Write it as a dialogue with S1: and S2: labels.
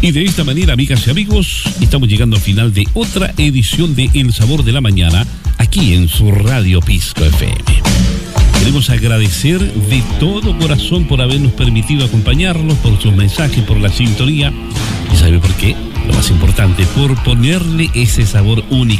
S1: Y de esta manera, amigas y amigos, estamos llegando al final de otra edición de El Sabor de la Mañana, aquí en su Radio Pisco FM. Queremos agradecer de todo corazón por habernos permitido acompañarlos, por sus mensajes, por la sintonía. ¿Y sabe por qué? Lo más importante, por ponerle ese sabor único